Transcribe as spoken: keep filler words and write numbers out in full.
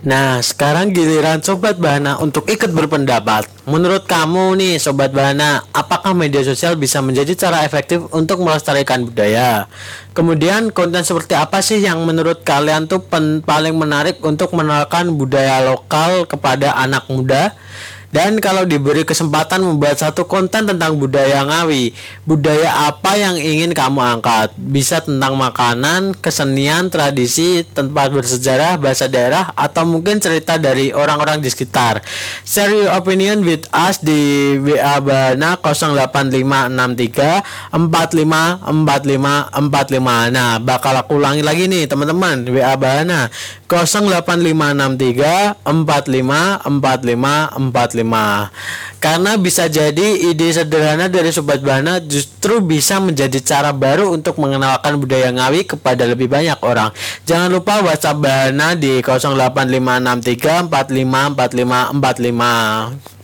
Nah, sekarang giliran Sobat Bahana untuk ikut berpendapat. Menurut kamu nih Sobat Bahana, apakah media sosial bisa menjadi cara efektif untuk melestarikan budaya? Kemudian konten seperti apa sih yang menurut kalian tuh pen- paling menarik untuk mengenalkan budaya lokal kepada anak muda? Dan kalau diberi kesempatan membuat satu konten tentang budaya Ngawi, budaya apa yang ingin kamu angkat? Bisa tentang makanan, kesenian, tradisi, tempat bersejarah, bahasa daerah, atau mungkin cerita dari orang-orang di sekitar. Share your opinion with us di W A Bana nol delapan lima enam tiga empat lima empat lima empat lima. Nah, bakal aku ulangi lagi nih teman-teman. W A Bana nol delapan lima enam tiga empat lima empat lima empat lima. Karena bisa jadi ide sederhana dari Sobat Bahana justru bisa menjadi cara baru untuk mengenalkan budaya Ngawi kepada lebih banyak orang. Jangan lupa WhatsApp Bahana di nol delapan lima enam tiga empat lima empat lima empat lima.